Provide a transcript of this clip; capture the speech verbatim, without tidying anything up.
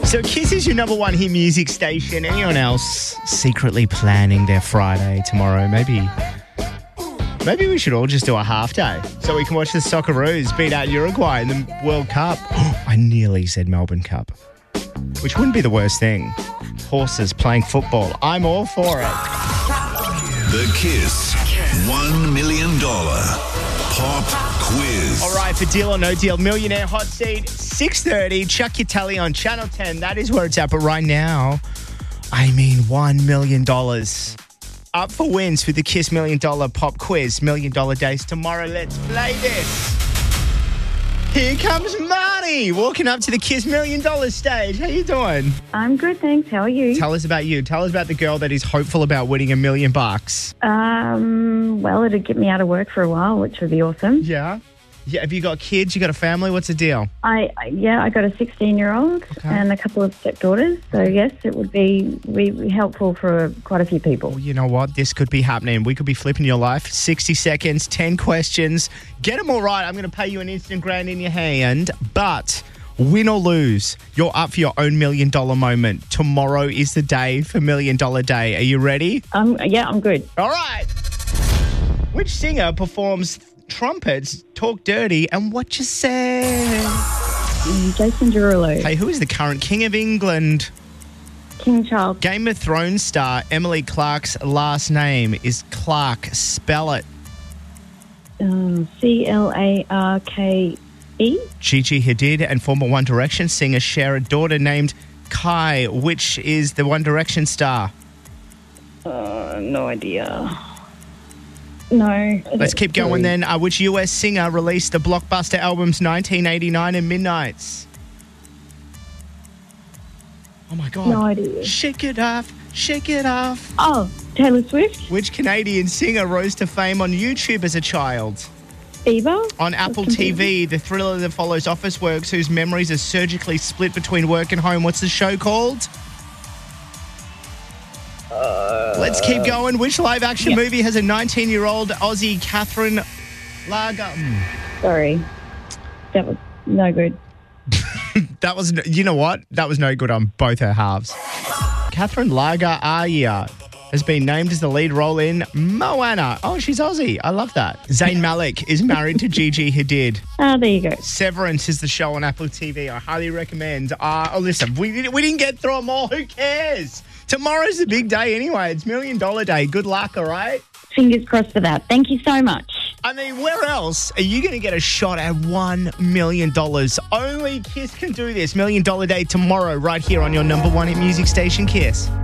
So Kiss is your number one hit music station. Anyone else secretly planning their Friday tomorrow? Maybe maybe we should all just do a half day so we can watch the Socceroos beat out Uruguay in the World Cup. I nearly said Melbourne Cup, which wouldn't be the worst thing. Horses playing football. I'm all for it. The Kiss one million dollars Pop Quiz. All right, for Deal or No Deal, Millionaire Hot Seat, six thirty. Chuck your tally on Channel ten. That is where it's at. But right now, I mean one million dollars. Up for wins with the Kiss Million Dollar Pop Quiz. Million Dollar Days tomorrow. Let's play this. Here comes Marnie walking up to the Kiss Million Dollar stage. How you doing? I'm good, thanks. How are you? Tell us about you. Tell us about the girl that is hopeful about winning a million bucks. Um, well, it'd get me out of work for a while, which would be awesome. Yeah? Yeah. Have you got kids? You got a family? What's the deal? I yeah, I got a sixteen-year-old Okay. and a couple of stepdaughters. So yes, it would be be helpful for quite a few people. Well, you know what? This could be happening. We could be flipping your life. sixty seconds, ten questions. Get them all right. I'm going to pay you an instant grand in your hand. But win or lose, you're up for your own million dollar moment. Tomorrow is the day for Million Dollar Day. Are you ready? Um, yeah, I'm good. All right. Which singer performs trumpets, Talk Dirty, and What You Say? Mm, Jason Derulo, Hey, who is the current King of England? King Charles, Game of Thrones star Emily Clark's last name is Clark. Spell it. um, C L A R K E. Gigi Hadid and former One Direction singer share a daughter named Kai. Which is the One Direction star? Uh, no idea. No. Let's keep going then. Uh, which U S singer released the blockbuster albums nineteen eighty-nine and Midnights? Oh my God. No idea. Shake it off, shake it off. Oh, Taylor Swift, Which Canadian singer rose to fame on YouTube as a child? Bieber. On Apple Justin T V, the thriller that follows office workers whose memories are surgically split between work and home. What's the show called? Uh, Let's keep going. Which live-action yeah. movie has a nineteen-year-old Aussie Catherine Lager? Mm. Sorry, that was no good. That was, you know what? That was no good on both her halves. Catherine Lager Arya has been named as the lead role in Moana. Oh, she's Aussie. I love that. Zayn Malik is married to Gigi Hadid. Ah, there you go. Severance is the show on Apple T V. I highly recommend. Uh, oh, listen, we didn't, we didn't get through them all. Who cares? Tomorrow's the big day anyway. It's Million Dollar Day. Good luck, all right? Fingers crossed for that. Thank you so much. I mean, where else are you going to get a shot at one million dollars? Only Kiss can do this. Million Dollar Day tomorrow right here on your number one hit music station, Kiss.